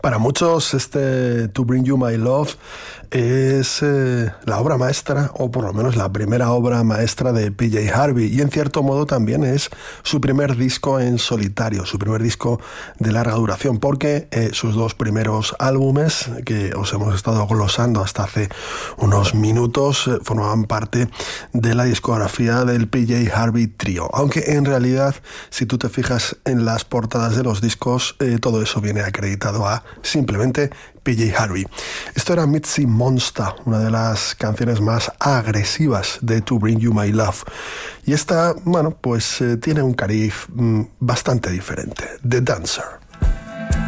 Para muchos este To Bring You My Love es la obra maestra, o por lo menos la primera obra maestra de PJ Harvey, y en cierto modo también es su primer disco en solitario, su primer disco de larga duración, porque sus dos primeros álbumes, que os hemos estado glosando hasta hace unos minutos, formaban parte de la discografía del PJ Harvey Trio, aunque en realidad, si tú te fijas en las portadas de los discos, todo eso viene acreditado a simplemente PJ Harvey. Esto era Mitzi Monster, una de las canciones más agresivas de To Bring You My Love. Y esta, bueno, pues tiene un cariz bastante diferente. The Dancer.